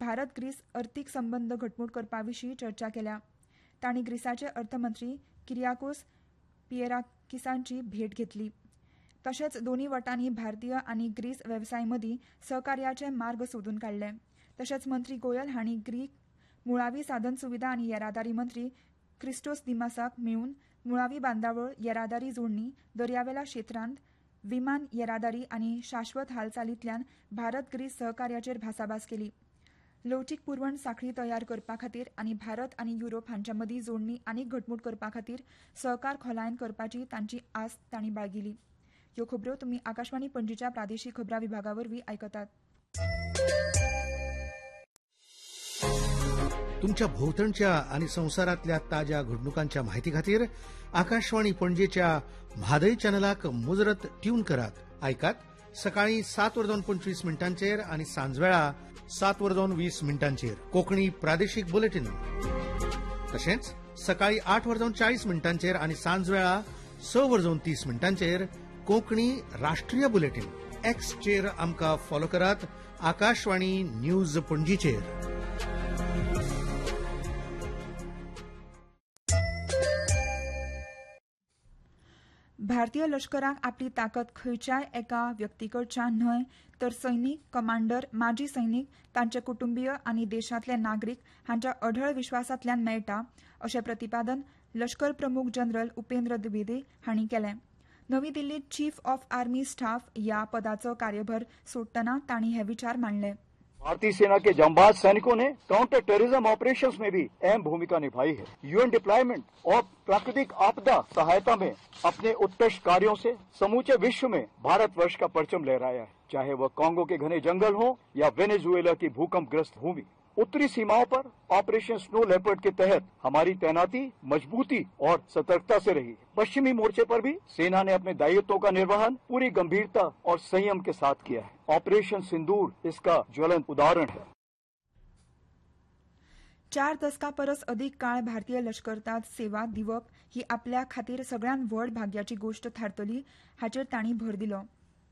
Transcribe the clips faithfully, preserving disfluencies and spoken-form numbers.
Bharat Greece अर्थीक संबंद घटमूट करपा विशीं चर्चा केल्या. तांणी ग्रीसाचे अर्थमंत्री किरियाकोस पिएराकिसांची भेट घेतली. तशेंच दोनूय वटांनी भारतीय आनी ग्रीस वेवसाय मदीं सहकार्याचे मार्ग सोदून काडले. तशेंच मंत्री गोयल हांणी ग्रीक मुळावी साधन सुविधा आनी येरादारी मंत्री क्रिस्टोस दिमासाक मेळून मुळावी बांदावळ येरादारी जोडणी दर्यावेल्या क्षेत्रांत विमान येरादारी आनी शाश्वत हालचालींतल्यान भारत ग्रीस सहकार्याचेर भासाभास केली. लवचीक पुरवण साखळी तयार करपा खातीर आनी भारत आनी युरोप हांच्या मदीं जोडणी आनीक घटमूट करपा खातीर सहकार खोलायन करपाची तांची आस्त तांणी बाळगिली. ह्यो खबरो तुमी आकाशवाणी पणजीच्या प्रादेशीक खबरां विभागा वरवीं आयकतात. तुमच्या भोवतणच्या आणि संवसारातल्या ताज्या घडणुकांच्या माहिती खातीर आकाशवाणी पणजेच्या म्हादय चॅनलाक मुजरत ट्यून करात. आयकात सकाळी सात वरदोन पंचवीस मिनटांचेर आणि सांजवेळा सात वरदोन वीस मिनटांचेर कोंकणी प्रादेशीक बुलेटिन. तशेंच सकाळी आठ वरदोन चाळीस मिनटांचेर आणि सांजवेळा स वरदोन तीस मिनटांचेर कोंकणी राष्ट्रीय बुलेटिन. एक्सचेर आमकां फॉलो करात. आकाशवाणी न्यूज पणजीचेर. भारतीय लष्कराक आपली ताकद खंयच्याय एका व्यक्तीकडच्यान न्हय तर सैनीक, कमांडर, माजी सैनीक, तांचे कुटुंबीय आनी देशांतले नागरीक हांच्या अढळ विश्वासांतल्यान मेळटा अशें प्रतिपादन लष्कर प्रमुख जनरल उपेंद्र द्विवेदी हांणी केलें. नवी दिल्लीत चीफ ऑफ आर्मी स्टाफ ह्या पदाचो कार्यभार सोडटना तांणी हे विचार मांडले. भारतीय सेना के जांबाज सैनिकों ने काउंटर टेररिज्म ऑपरेशंस में भी अहम भूमिका निभाई है. यूएन डिप्लॉयमेंट और प्राकृतिक आपदा सहायता में अपने उत्कृष्ट कार्यों से समूचे विश्व में भारतवर्ष का परचम लहराया है. चाहे वह कांगो के घने जंगल हो या वेनेजुएला की भूकंपग्रस्त भूमि. उत्तरी सीमाओं पर ऑपरेशन स्नो लेपर्ड के तहत हमारी तैनाती मजबूती और सतर्कता से रही. पश्चिमी मोर्चे पर भी सेना ने अपने दायित्वों का निर्वहन पूरी गंभीरता और संयम के साथ किया है. ऑपरेशन सिंदूर इसका ज्वलंत उदाहरण है. चार दशकां परस अदीक काळ भारतीय लष्करांत सेवा दिवप ही आपल्या खातीर सगळ्यात व्हड भाग्याची गोष्ट थारतली हाचेर तांणी भर दिलो.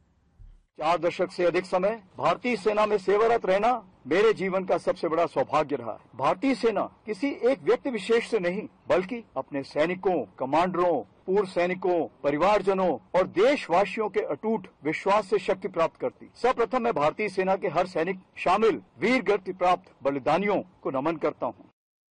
चार दशक से अधिक समय भारतीय सेना में सेवारत रहना मेरे जीवन का सबसे बड़ा सौभाग्य रहा. भारतीय सेना किसी एक व्यक्ति विशेष से नहीं बल्कि अपने सैनिकों, कमांडरों, पूर्व सैनिकों, परिवारजनों और देशवासियों के अटूट विश्वास से शक्ति प्राप्त करती. सर्वप्रथम मैं भारतीय सेना के हर सैनिक शामिल वीर गति प्राप्त बलिदानियों को नमन करता हूँ.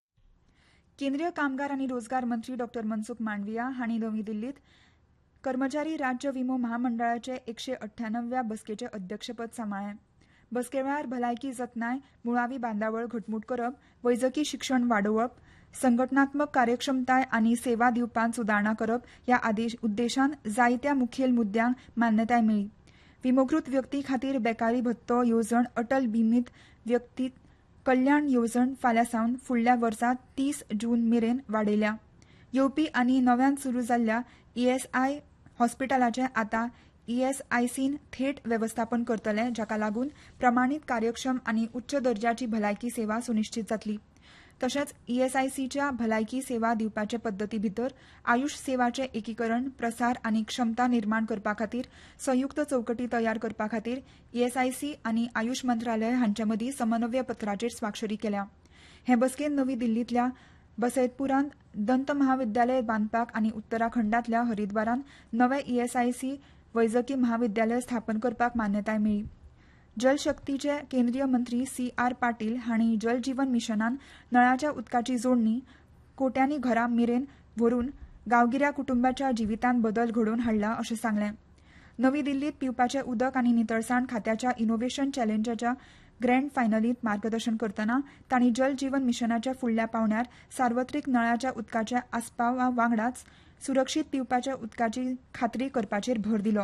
केंद्रीय कामगार आनी रोजगार मंत्री डॉक्टर मनसुख मांडविया हांणी नवी दिल्लीत कर्मचारी राज्य विमो महामंडळाचे एकशे अठ्ठ्याण्णव्या बसकेचे अध्यक्षपद सांबाळ्ळें. बसके वेळार भलायकी जतनाय, मुळावी बांदावळ घटमूट करप, वैजकी शिक्षण वाडोवप, संघटनात्मक कार्यक्षमताय आनी सेवा दिवपांत सुदारणा करप ह्या उद्देशान जायत्या मुखेल मुद्द्यांक मान्यताय मेळ्ळी. विमोकृत व्यक्ती खातीर बेकारी भत्तो येवजण अटल बिमीत व्यक्ती कल्याण येवजण फाल्यां सावन फुडल्या वर्सा तीस जून मेरेन वाडयल्या. येवपी आनी नव्यान सुरू जाल्ल्या ईएसआय हॉस्पिटलाचें आतां ईएसआयसीन थेट वेवस्थापन करतले, जाका लागून प्रमाणीत कार्यक्षम आनी उच्च दर्जाची भलायकी सेवा सुनिश्चित जातली. तशेंच ईएसआयसीच्या भलायकी सेवा दिवपाचे पद्दती भितर आयुष सेवाचें एकीकरण, प्रसार आनी क्षमता निर्माण करपा खातीर संयुक्त चौकटी तयार करपा खातीर ईएसआयसी आनी आयुष मंत्रालय हांचे मदीं समन्वय पत्राचेर स्वाक्षरी केल्या. हे बसकेन नवी दिल्लींतल्या बसयतपुरांत दंत महाविद्यालय बांदपाक आनी उत्तराखंडांतल्या हरिद्वारांत नवे ईएसआयसी वैजकी महाविद्यालय स्थापन करपाक मान्यताय मेळ्ळी. जलशक्तीचे केंद्रीय मंत्री सी आर पाटील हांणी जल जीवन मिशनान नळाच्या उदकाची जोडणी कोट्यांनी घरां मेरेन व्हरून गांवगिऱ्या कुटुंबाच्या जिवितांत बदल घडोवन हाडला अशें सांगलें. नवी दिल्लीत पिवपाचें उदक आनी नितळसाण खात्याच्या इनोव्हेशन चॅलेंजाच्या ग्रँड फायनलींत मार्गदर्शन करतना तांणी जल जीवन मिशनाच्या फुडल्या पावण्यार सार्वत्रिक नळाच्या उदकाच्या आस्पावा वांगडाच सुरक्षीत पिवपाच्या उदकाची खात्री करपाचेर भर दिलो.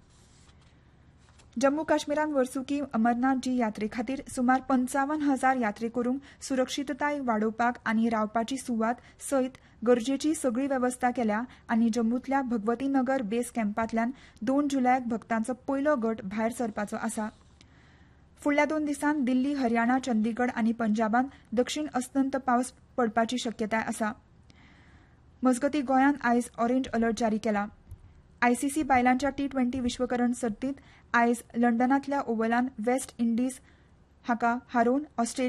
जम्मू काश्मीरान वर्सुकी अमरनाथजी यात्रे खातीर सुमार पंचावन्न हजार यात्रेकरूंक सुरक्षीतताय वाडोवपाक आनी रावपाची सुवात सयत गरजेची सगळी वेवस्था केल्या आनी जम्मूंतल्या भगवती नगर बेस कॅम्पांतल्यान दोन जुलयाक भक्तांचो पयलो गट भायर सरपाचो आसा. फुडल्या दोन दिसांत दिल्ली, हरियाणा, चंदीगड आनी पंजाबांत दक्षिण अस्तंत पावस पडपाची शक्यताय आसा. मजगतीं गोंयान आयज ऑरेंज अलर्ट जारी केला. आयसीसी बायलांच्या टी ट्वेंटी विश्वकरण सर्तींत आयज लंडनांतल्या ओव्हलान वेस्ट इंडीज हाका हारोवन ऑस्ट्रेलिया